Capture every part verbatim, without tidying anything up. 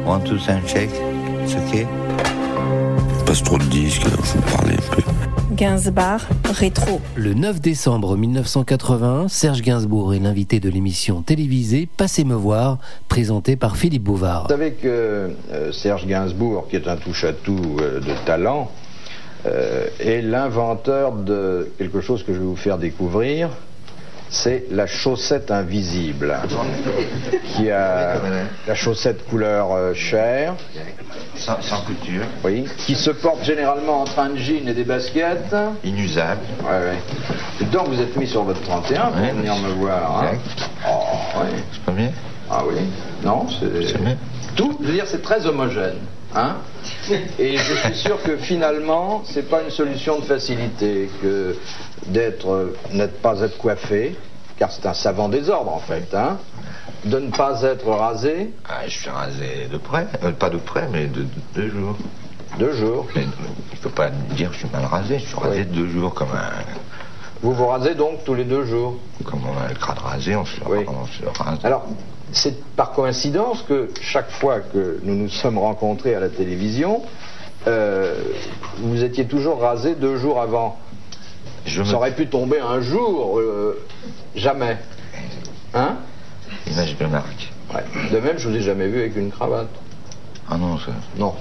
One, two, sound check. It's okay. Passe trop de disques, alors je vous parlais un peu. Gainsbourg, rétro. Le neuf décembre mille neuf cent quatre-vingt-un, Serge Gainsbourg est l'invité de l'émission télévisée Passez me voir, présentée par Philippe Bouvard. Vous savez que euh, Serge Gainsbourg, qui est un touche-à-tout euh, de talent, euh, est l'inventeur de quelque chose que je vais vous faire découvrir. C'est la chaussette invisible, qui a la chaussette couleur euh, chair, Sans, sans couture. oui, qui se porte généralement entre un jean et des baskets. Inusable. Ouais, ouais. Et donc vous êtes mis sur votre trente et un pour Ouais, venir me voir. Hein. Exact. Oh, ouais. C'est pas bien? Ah oui. Non, c'est... C'est bien. Tout, je veux dire, c'est très homogène. Hein. Et je suis sûr que finalement, c'est pas une solution de facilité que d'être, n'être pas être coiffé, car c'est un savant désordre en fait, hein, de ne pas être rasé. Ah, je suis rasé de près. Euh, pas de près, mais de, de deux jours. Deux jours. Mais, il faut pas dire que je suis mal rasé. Je suis rasé Oui. de deux jours comme un... Vous vous rasez donc tous les deux jours. Comme on a le crâne rasé, on se, Oui. on se rase. Alors, c'est par coïncidence que chaque fois que nous nous sommes rencontrés à la télévision, euh, vous étiez toujours rasé deux jours avant. Je Ça me... aurait pu tomber un jour, euh, jamais. Hein? Image de marque. Ouais. De même, je vous ai jamais vu avec une cravate. Ah non, ça... Non.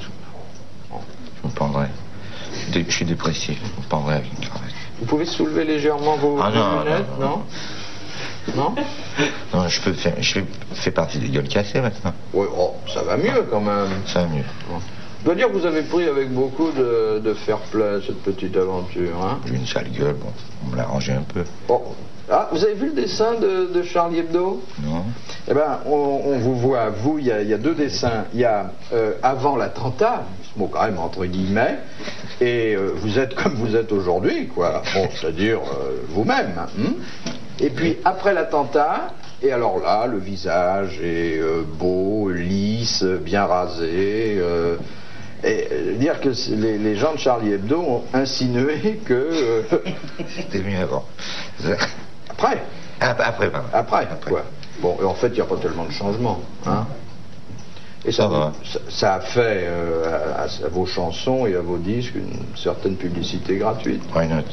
Je me pendrais. Je, dé- je suis dépressif. Je me pendrais avec une cravate. Vous pouvez soulever légèrement vos, Ah vos non, lunettes, non, non? Non? Non, je peux faire... Je fais, fais partie des gueules cassées maintenant. Oui, oh, ça va mieux quand même. Ça va mieux. Je dois dire que vous avez pris avec beaucoup de, de fair play cette petite aventure, hein? J'ai une sale gueule, bon. On me l'a rangé un peu. Oh. Ah, vous avez vu le dessin de, de Charlie Hebdo? Non? Eh bien, on, on vous voit, vous, il y, a- il y a deux dessins. Il y a euh, avant l'attentat, ce mot quand même entre guillemets, et euh, vous êtes comme vous êtes aujourd'hui, quoi. Bon, c'est-à-dire euh, vous-même. Hein. Et puis après l'attentat, et alors là, le visage est euh, beau, lisse, bien rasé. Euh, et euh, dire que c'est- les, les gens de Charlie Hebdo ont insinué que... euh, C'était mieux avant. après, Ah, après, pardon. après, Après. quoi. Bon, et en fait, il n'y a pas tellement de changements. Hein. Et ça, Ça va. ça, ça a fait euh, à, à vos chansons et à vos disques une certaine publicité gratuite. Why not?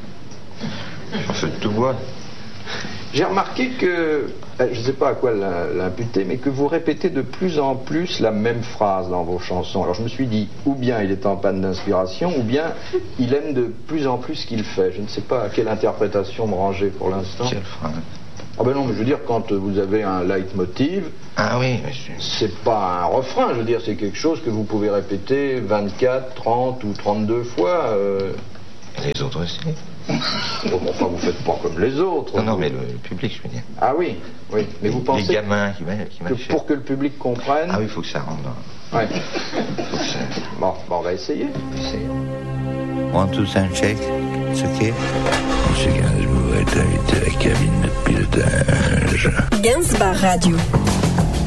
On fait de tout bois. J'ai remarqué que, euh, je ne sais pas à quoi l'im- l'imputer, mais que vous répétez de plus en plus la même phrase dans vos chansons. Alors je me suis dit, ou bien il est en panne d'inspiration, ou bien il aime de plus en plus ce qu'il fait. Je ne sais pas à quelle interprétation me ranger pour l'instant. Quelle phrase? Ah ben non, mais je veux dire, quand vous avez un leitmotiv, Ah oui, monsieur. c'est pas un refrain, je veux dire, c'est quelque chose que vous pouvez répéter vingt-quatre, trente ou trente-deux fois. Euh... Les autres aussi. Bon, enfin, vous faites pas comme les autres. Non, non, mais le, le public, je veux dire. Ah oui, oui. Mais vous pensez Les gamins qui m'a- qui que m'achètent. pour que le public comprenne... Ah oui, il faut que ça rentre dans... Ouais. Faut que ça... Bon, bon, on va essayer. c'est- One, two, sound check. It's okay. Monsieur Gainsbourg est invité à la cabine de pilotage. Gainsbourg Radio.